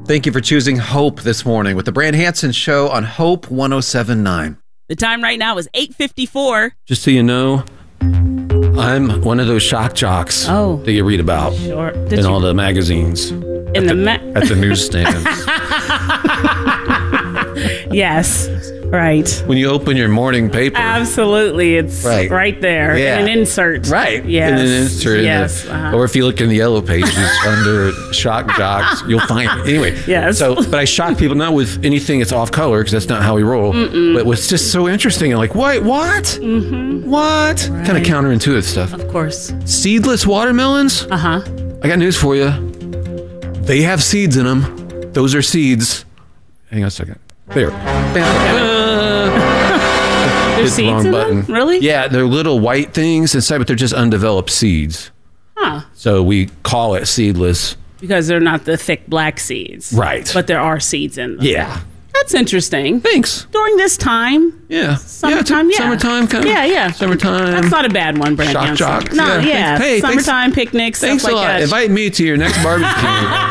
Thank you for choosing Hope this morning with the Brand Hansen Show on Hope 107.9. The time right now is 8:54. Just so you know, I'm one of those shock jocks that you read about in all the magazines. At the newsstands. Yes, right. When you open your morning paper. Absolutely. It's right there. Yeah. In an insert. Right. Yes. In an insert. Yes. Or if you look in the yellow pages under shock jocks, you'll find it. Anyway. Yes. But I shock people not with anything that's off color because that's not how we roll. But what's just so interesting. I'm like, what? Mm-hmm. What? Right. Kind of counterintuitive stuff. Of course. Seedless watermelons? Uh-huh. I got news for you. They have seeds in them. Those are seeds. Hang on a second. There. There's seeds in them? Really? Yeah, they're little white things inside, but they're just undeveloped seeds. Huh. So we call it seedless. Because they're not the thick black seeds. Right. But there are seeds in them. Yeah. That's interesting. Thanks. During this time. Yeah. Summertime, yeah. Summertime kind of. Yeah. Summertime. That's not a bad one, Brandon. Shock jock. No, yeah. Hey, Summertime picnics, thanks stuff a like lot. that. Invite me to your next barbecue.